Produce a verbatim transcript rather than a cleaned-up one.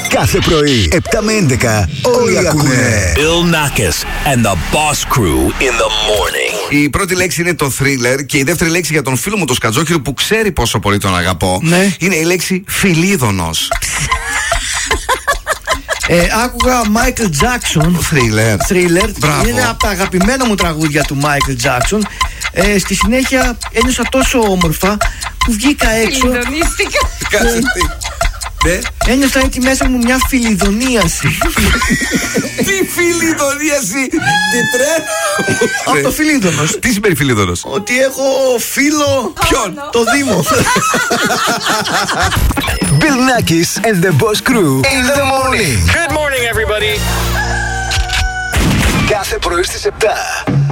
Κάθε πρωί, επτά με έντεκα, όλοι ακούνε. Bill Nackis and the Boss Crew in the morning. Η πρώτη λέξη είναι το thriller και η δεύτερη λέξη για τον φίλο μου τον Σκατζόχυρο που ξέρει πόσο πολύ τον αγαπώ, ναι, είναι η λέξη φιλίδωνος. Ε, άκουγα Michael Jackson. Thriller. Thriller. Μπράβο. Είναι από τα αγαπημένα μου τραγούδια του Michael Jackson. Ε, στη συνέχεια ένιωσα τόσο όμορφα που βγήκα έξω. Φιλιδονίστηκα. Κάτσε τι. Ναι. Ένιωσα έτσι μέσα μου μια φιλιδονίαση. Τι φιλιδονίαση. Τι τρέχω. Από το φιλίδωνος. Τι σημαίνει φιλίδωνος? Ότι έχω φίλο. Ποιον? Το Δήμο. Bill Nackis and the Boss Crew in the morning. Good morning, everybody. Κάθε πρωί στις επτά.